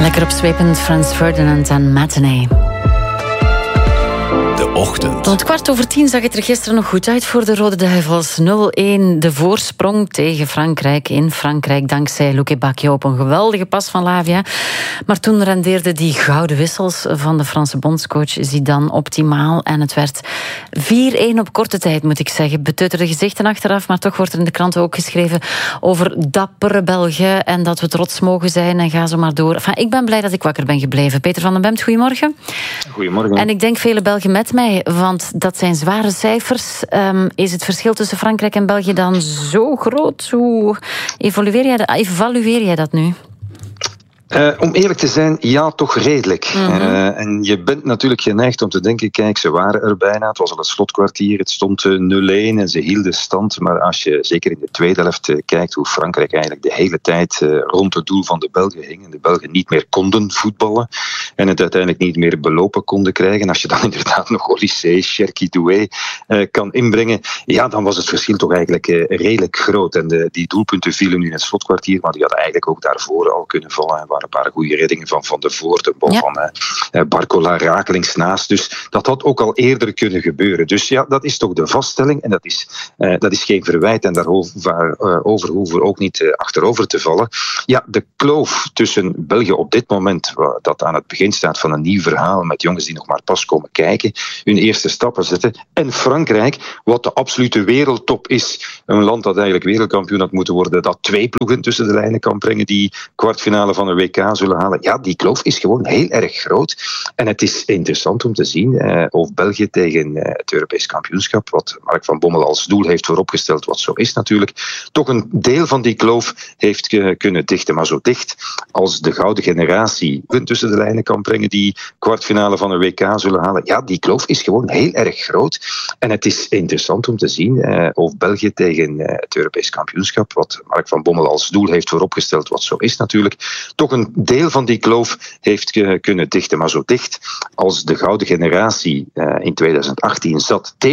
Lekker opzwepend, Frans Ferdinand en Matinee. De ochtend. Rond 9:15 zag het er gisteren nog goed uit voor de Rode Duivels. 0-1 de voorsprong tegen Frankrijk in Frankrijk, dankzij Luke Bacchio op een geweldige pas van Lavia. Maar toen rendeerden die gouden wissels van de Franse bondscoach Zidane optimaal. En het werd 4-1 op korte tijd, moet ik zeggen. Betutterde gezichten achteraf, maar toch wordt er in de kranten ook geschreven over dappere Belgen en dat we trots mogen zijn en ga zo maar door. Enfin, ik ben blij dat ik wakker ben gebleven. Peter van den Bemt, goedemorgen. Goedemorgen. En ik denk vele Belgen met mij, want dat zijn zware cijfers. Is het verschil tussen Frankrijk en België dan zo groot? Hoe evalueer jij dat nu? Om eerlijk te zijn, ja, toch redelijk. En je bent natuurlijk geneigd om te denken, kijk, ze waren er bijna. Het was al het slotkwartier, het stond 0-1 en ze hielden stand. Maar als je zeker in de tweede helft kijkt hoe Frankrijk eigenlijk de hele tijd rond het doel van de Belgen hing en de Belgen niet meer konden voetballen en het uiteindelijk niet meer belopen konden krijgen. Als je dan inderdaad nog Olysée, Cherki Doué kan inbrengen, ja, dan was het verschil toch eigenlijk redelijk groot. En die doelpunten vielen nu in het slotkwartier, maar die hadden eigenlijk ook daarvoor al kunnen vallen. Een paar goede reddingen van Van de Voort, een bal van Barcola rakelings naast. Dus dat had ook al eerder kunnen gebeuren. Dus ja, dat is toch de vaststelling en dat is geen verwijt en daarover hoeven we ook niet achterover te vallen. Ja, de kloof tussen België op dit moment, dat aan het begin staat van een nieuw verhaal met jongens die nog maar pas komen kijken, hun eerste stappen zetten, en Frankrijk, wat de absolute wereldtop is. Een land dat eigenlijk wereldkampioen had moeten worden, dat 2 ploegen tussen de lijnen kan brengen die kwartfinale van een WK zullen halen. Ja, die kloof is gewoon heel erg groot. En het is interessant om te zien of België tegen het Europees kampioenschap, wat Mark van Bommel als doel heeft vooropgesteld, wat zo is natuurlijk, toch een deel van die kloof heeft kunnen dichten. Maar zo dicht als de gouden generatie tussen de lijnen kan brengen die kwartfinale van een WK zullen halen. Ja, die kloof is gewoon heel erg groot. En het is interessant om te zien of België tegen het Europees kampioenschap, wat Mark van Bommel als doel heeft vooropgesteld, wat zo is natuurlijk, toch een deel van die kloof heeft kunnen dichten. Maar zo dicht als de gouden generatie in 2018 zat